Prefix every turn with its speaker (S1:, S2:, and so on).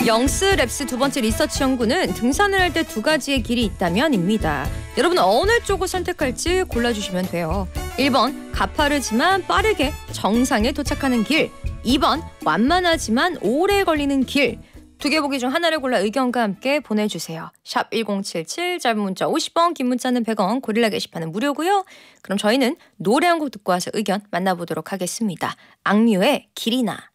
S1: 영스 랩스 두 번째 리서치 연구는 등산을 할 때 두 가지의 길이 있다면입니다. 여러분 어느 쪽을 선택할지 골라주시면 돼요. 1번 가파르지만 빠르게 정상에 도착하는 길, 2번 완만하지만 오래 걸리는 길. 두 개 보기 중 하나를 골라 의견과 함께 보내주세요. 샵 1077, 짧은 문자 50원, 긴 문자는 100원, 고릴라 게시판은 무료고요. 그럼 저희는 노래 한 곡 듣고 와서 의견 만나보도록 하겠습니다. 악뮤의 길이나.